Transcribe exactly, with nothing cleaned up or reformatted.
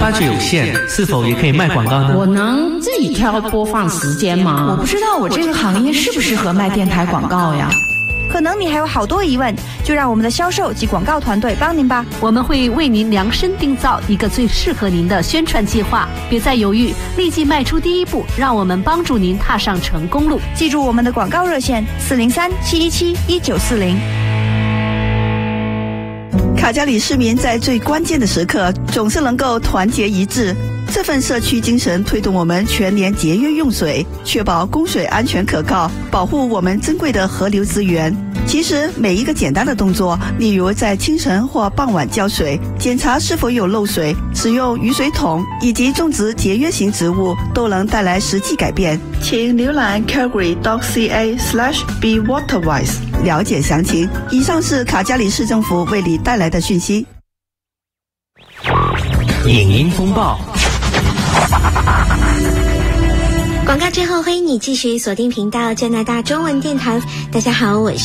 八budget有限，是否也可以卖广告呢？ 我能自己挑播放时间吗？ 我不知道我这个行业适不适合卖电台广告呀。 可能你还有好多疑问，就让我们的销售及广告团队帮您吧。 我们会为您量身定造一个最适合您的宣传计划，别再犹豫，立即迈出第一步，让我们帮助您踏上成功路。 记住我们的广告热线四零三七一七一九四零。 卡加里市民在最关键的时刻总是能够团结一致，这份社区精神推动我们全年节约用水，确保供水安全可靠，保护我们珍贵的河流资源。其实每一个简单的动作，例如在清晨或傍晚浇水，检查是否有漏水，使用雨水桶以及种植节约型植物，都能带来实际改变。请浏览 calgary dot c a slash be waterwise 了解详情。以上是卡加里市政府为你带来的讯息。 影音风暴。 广告之后，欢迎你继续锁定频道加拿大中文电台。大家好，我是